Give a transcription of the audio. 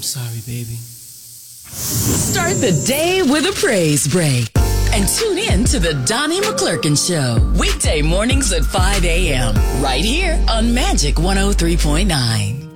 I'm sorry, baby. Start the day with a praise break. And tune in to the Donnie McClurkin Show. Weekday mornings at 5 a.m. Right here on Magic 103.9.